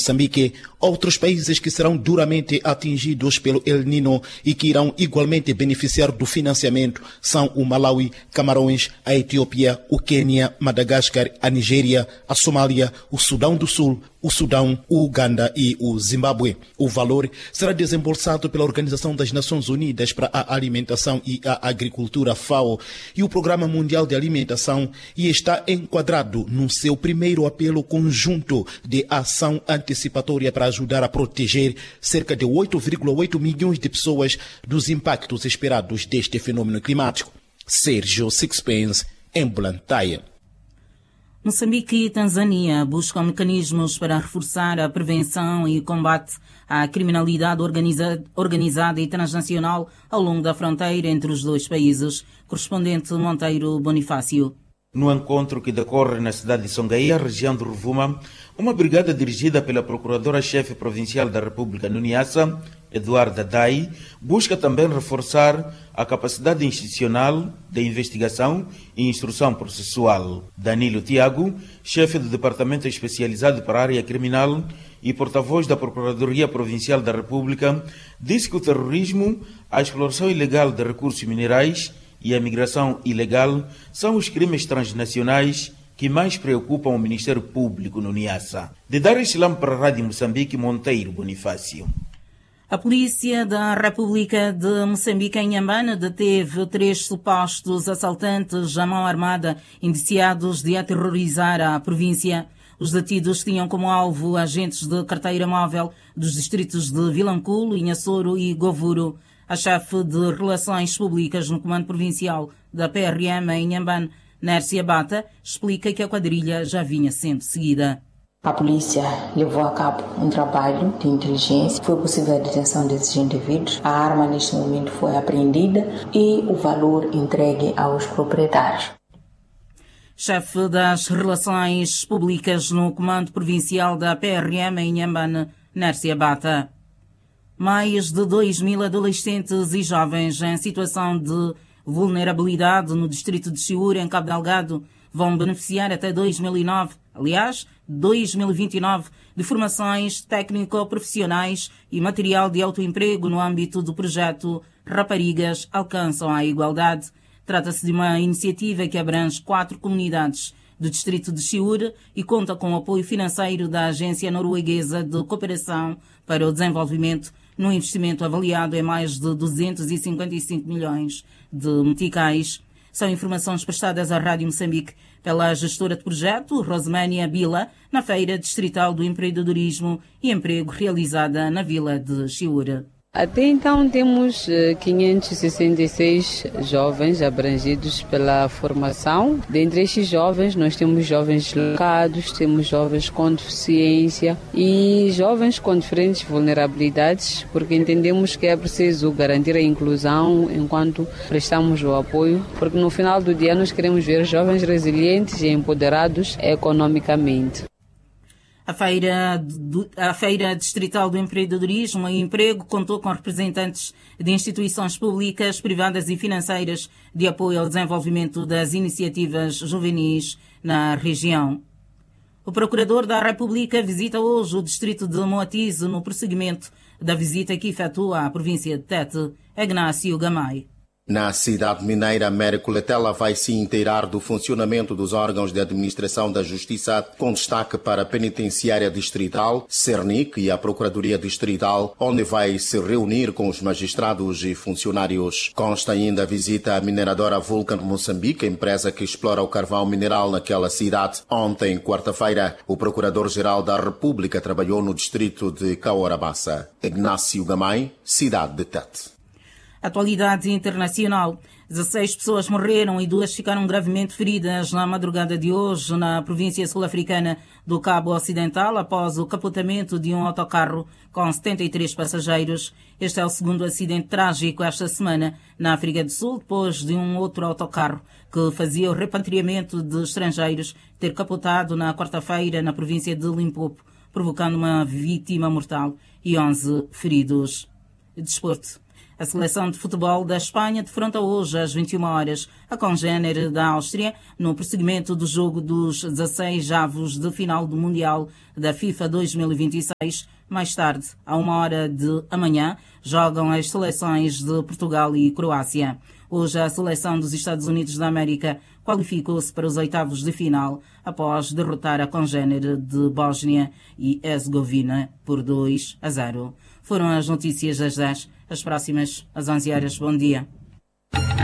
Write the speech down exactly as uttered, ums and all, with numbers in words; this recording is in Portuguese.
Moçambique. Outros países que serão duramente atingidos pelo El Niño e que irão igualmente beneficiar do financiamento são o Malawi, Camarões, a Etiópia, o Quênia, Madagascar, a Nigéria, a Somália, o Sudão do Sul, o Sudão, o Uganda e o Zimbábue. O valor será desembolsado pela Organização das Nações Unidas para a Alimentação e a Agricultura, FAO, e o Programa Mundial de Alimentação, e está enquadrado no seu primeiro apelo conjunto de ação antecipatória para ajudar a proteger cerca de oito vírgula oito milhões de pessoas dos impactos esperados deste fenômeno climático. Sérgio Sixpence, em Blantyre. Moçambique e Tanzânia buscam mecanismos para reforçar a prevenção e combate à criminalidade organiza- organizada e transnacional ao longo da fronteira entre os dois países. Correspondente Monteiro Bonifácio. No encontro que decorre na cidade de Songaía, região de Rovuma, uma brigada dirigida pela Procuradora-Chefe Provincial da República no Niassa, Eduarda Dai, busca também reforçar a capacidade institucional de investigação e instrução processual. Danilo Tiago, chefe do Departamento Especializado para a Área Criminal e porta-voz da Procuradoria Provincial da República, disse que o terrorismo, a exploração ilegal de recursos minerais e a migração ilegal são os crimes transnacionais que mais preocupam o Ministério Público no Niassa. De Dar Islam para a Rádio Moçambique, Monteiro Bonifácio. A Polícia da República de Moçambique, em Inhambane, deteve três supostos assaltantes à mão armada indiciados de aterrorizar a província. Os detidos tinham como alvo agentes de carteira móvel dos distritos de Vilanculo, Inhassoro e Govuro. A chefe de Relações Públicas no Comando Provincial da P R M em Inhambane, Nércia Bata, explica que a quadrilha já vinha sendo seguida. A polícia levou a cabo um trabalho de inteligência. Foi possível a detenção desses indivíduos. A arma neste momento foi apreendida e o valor entregue aos proprietários. Chefe das Relações Públicas no Comando Provincial da P R M em Inhambane, Nércia Bata. Mais de dois mil adolescentes e jovens em situação de vulnerabilidade no distrito de Chiúra, em Cabo Delgado, vão beneficiar até dois mil e nove, aliás, dois mil e vinte e nove, de formações técnico-profissionais e material de autoemprego no âmbito do projeto Raparigas Alcançam a Igualdade. Trata-se de uma iniciativa que abrange quatro comunidades do distrito de Chiúra e conta com o apoio financeiro da Agência Norueguesa de Cooperação para o Desenvolvimento, num investimento avaliado em mais de duzentos e cinquenta e cinco milhões de meticais. São informações prestadas à Rádio Moçambique pela gestora de projeto, Rosemânia Bila, na Feira Distrital do Empreendedorismo e Emprego realizada na Vila de Chiúra. Até então temos quinhentos e sessenta e seis jovens abrangidos pela formação. Dentre estes jovens nós temos jovens deslocados, temos jovens com deficiência e jovens com diferentes vulnerabilidades, porque entendemos que é preciso garantir a inclusão enquanto prestamos o apoio, porque no final do dia nós queremos ver jovens resilientes e empoderados economicamente. A feira, a feira Distrital do Empreendedorismo e Emprego contou com representantes de instituições públicas, privadas e financeiras de apoio ao desenvolvimento das iniciativas juvenis na região. O Procurador da República visita hoje o distrito de Moatize no prosseguimento da visita que efetua à província de Tete, Ignácio Gamay. Na cidade mineira, Américo Letela vai se inteirar do funcionamento dos órgãos de administração da Justiça, com destaque para a Penitenciária Distrital, Cernic e a Procuradoria Distrital, onde vai se reunir com os magistrados e funcionários. Consta ainda a visita à mineradora Vulcan Moçambique, empresa que explora o carvão mineral naquela cidade. Ontem, quarta-feira, o Procurador-Geral da República trabalhou no distrito de Caorabassa. Ignácio Gamay, cidade de Tete. Atualidade internacional. dezesseis pessoas morreram e duas ficaram gravemente feridas na madrugada de hoje na província sul-africana do Cabo Ocidental após o capotamento de um autocarro com setenta e três passageiros. Este é o segundo acidente trágico esta semana na África do Sul, depois de um outro autocarro que fazia o repatriamento de estrangeiros ter capotado na quarta-feira na província de Limpopo, provocando uma vítima mortal e onze feridos. Desporto. A seleção de futebol da Espanha defronta hoje às vinte e uma horas a congénere da Áustria no prosseguimento do jogo dos dezasseis avos de final do Mundial da FIFA dois mil e vinte e seis. Mais tarde, à uma hora de amanhã, jogam as seleções de Portugal e Croácia. Hoje a seleção dos Estados Unidos da América qualificou-se para os oitavos de final após derrotar a congénere de Bósnia e Herzegovina por dois a zero. Foram as notícias das dez. As próximas, às onze horas. Bom dia.